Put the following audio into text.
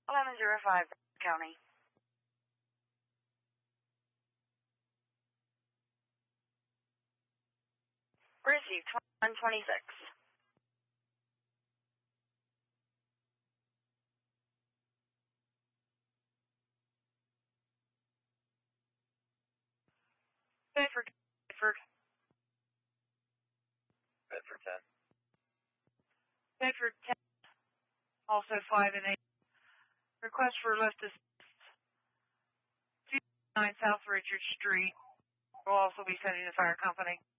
1105 County. Received 126. Bedford. Bedford 10. Bedford 10. Also 5 and 8. Request for lift assist. 209 South Richard Street. We'll also be sending the fire company.